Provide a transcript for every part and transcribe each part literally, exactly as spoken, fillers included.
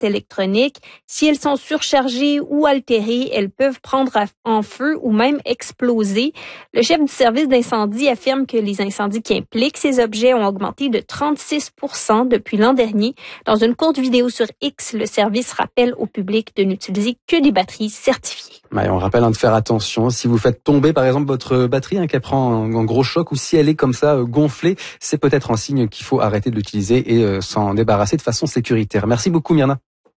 électroniques. Si elles sont surchargées ou altérées, elles peuvent prendre en feu ou même exploser. Le chef du service d'incendie affirme que les incendies qui impliquent ces objets ont augmenté de trente-six pour cent depuis l'an dernier. Dans une courte vidéo sur X, le service rappelle au public de n'utiliser que des batteries certifiées. Ouais, on rappelle hein, de faire attention. Si vous faites tomber par exemple votre batterie, hein, qu'elle prend un, un gros choc, ou si elle est comme ça euh, gonflée, c'est peut-être un signe qu'il faut arrêter de l'utiliser et euh, s'en débarrasser de façon sécuritaire. Merci beaucoup Myrna.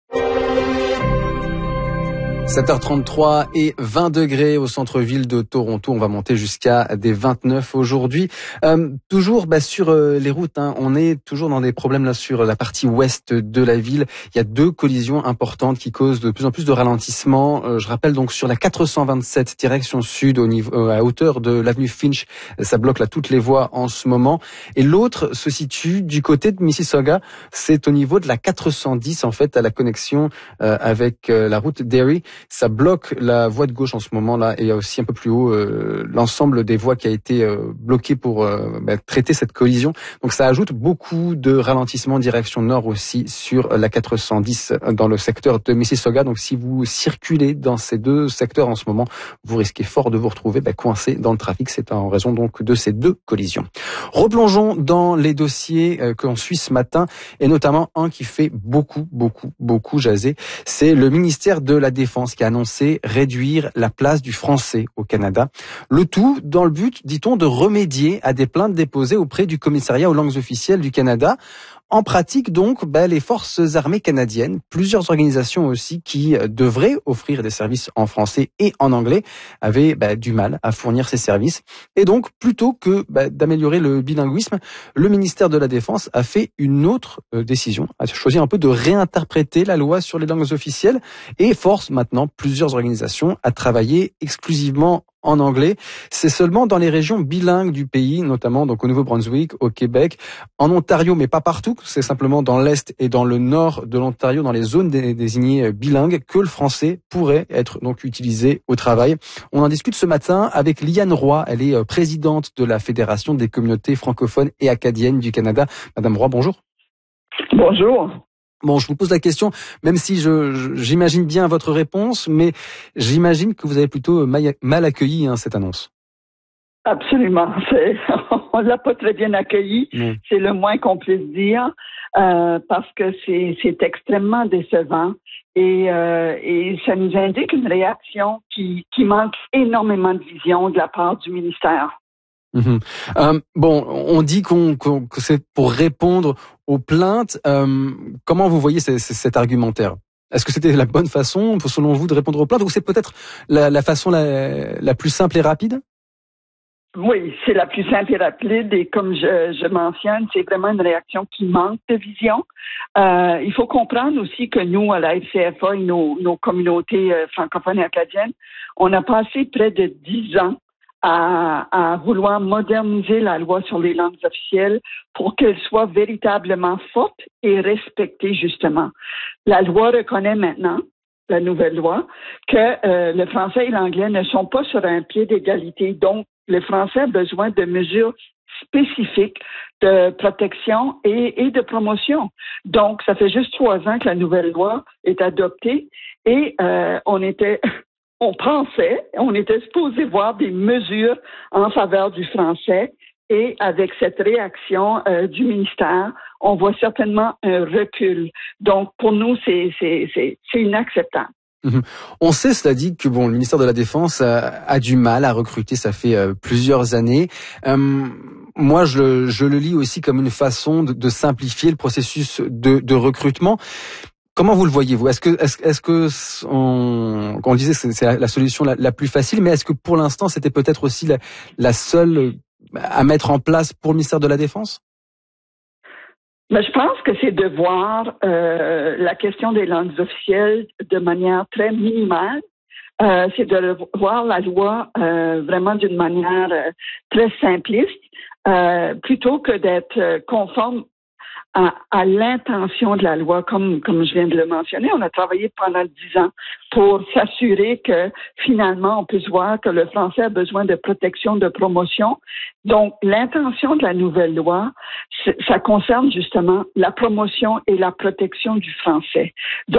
sept heures trente-trois et vingt degrés au centre-ville de Toronto. On va monter jusqu'à des vingt-neuf aujourd'hui. Euh, toujours bah, sur euh, les routes, hein, on est toujours dans des problèmes là sur la partie ouest de la ville. Il y a deux collisions importantes qui causent de plus en plus de ralentissements. Euh, je rappelle donc sur la quatre cent vingt-sept direction sud au niveau euh, à hauteur de l'avenue Finch, ça bloque là toutes les voies en ce moment. Et l'autre se situe du côté de Mississauga. C'est au niveau de la quatre cent dix en fait à la connexion euh, avec euh, la route Derry. Ça bloque la voie de gauche en ce moment-là, et il y a aussi un peu plus haut euh, l'ensemble des voies qui a été euh, bloqué pour euh, bah, traiter cette collision. Donc ça ajoute beaucoup de ralentissements direction nord aussi sur la quatre cent dix dans le secteur de Mississauga. Donc si vous circulez dans ces deux secteurs en ce moment, vous risquez fort de vous retrouver bah, coincé dans le trafic. C'est en raison donc de ces deux collisions. Replongeons dans les dossiers euh, qu'on suit ce matin, et notamment un qui fait beaucoup, beaucoup, beaucoup jaser. C'est le ministère de la Défense qui a annoncé réduire la place du français au Canada. Le tout dans le but, dit-on, de remédier à des plaintes déposées auprès du commissariat aux langues officielles du Canada. En pratique, donc, ben, les forces armées canadiennes, plusieurs organisations aussi qui devraient offrir des services en français et en anglais, avaient ben, du mal à fournir ces services. Et donc, plutôt que ben, d'améliorer le bilinguisme, le ministère de la Défense a fait une autre euh, décision, a choisi un peu de réinterpréter la loi sur les langues officielles et force maintenant plusieurs organisations à travailler exclusivement en anglais. C'est seulement dans les régions bilingues du pays, notamment donc au Nouveau-Brunswick, au Québec, en Ontario, mais pas partout. C'est simplement dans l'est et dans le nord de l'Ontario, dans les zones désignées bilingues, que le français pourrait être donc utilisé au travail. On en discute ce matin avec Liane Roy. Elle est présidente de la Fédération des communautés francophones et acadiennes du Canada. Madame Roy, bonjour. Bonjour. Bon, je vous pose la question, même si je, je j'imagine bien votre réponse, mais j'imagine que vous avez plutôt mal accueilli hein, cette annonce. Absolument. C'est, on l'a pas très bien accueilli, mmh. C'est le moins qu'on puisse dire, euh, parce que c'est, c'est extrêmement décevant et, euh, et ça nous indique une réaction qui, qui manque énormément de vision de la part du ministère. Mmh. Euh, bon, on dit qu'on, qu'on, que c'est pour répondre aux plaintes. Euh, comment vous voyez c- c- cet argumentaire ? Est-ce que c'était la bonne façon, selon vous, de répondre aux plaintes, ou c'est peut-être la, la façon la, la plus simple et rapide ? Oui, c'est la plus simple et rapide, et comme je, je mentionne, c'est vraiment une réaction qui manque de vision. Euh, il faut comprendre aussi que nous, à la F C F A et nos, nos communautés euh, francophones et acadiennes, on a passé près de dix ans À, à vouloir moderniser la loi sur les langues officielles pour qu'elle soit véritablement forte et respectée, justement. La loi reconnaît maintenant, la nouvelle loi, que euh, le français et l'anglais ne sont pas sur un pied d'égalité. Donc, le français a besoin de mesures spécifiques de protection et, et de promotion. Donc, ça fait juste trois ans que la nouvelle loi est adoptée et euh, on était... On pensait, on était supposé voir des mesures en faveur du français, et avec cette réaction euh, du ministère, on voit certainement un recul. Donc, pour nous, c'est, c'est, c'est, c'est inacceptable. Mmh. On sait, cela dit, que bon, le ministère de la Défense a, a du mal à recruter, ça fait euh, plusieurs années. Euh, moi, je, je le lis aussi comme une façon de, de simplifier le processus de, de recrutement. Comment vous le voyez-vous ? Est-ce que, est-ce, est-ce que on, on disait que c'est la, la solution la, la plus facile, mais est-ce que pour l'instant c'était peut-être aussi la, la seule à mettre en place pour le ministère de la Défense ? Mais je pense que c'est de voir euh, la question des langues officielles de manière très minimale. Euh, c'est de voir la loi euh, vraiment d'une manière euh, très simpliste, euh, plutôt que d'être euh, conforme À, à l'intention de la loi, comme comme je viens de le mentionner. On a travaillé pendant dix ans pour s'assurer que finalement on puisse voir que le français a besoin de protection, de promotion. Donc l'intention de la nouvelle loi, ça concerne justement la promotion et la protection du français. Donc,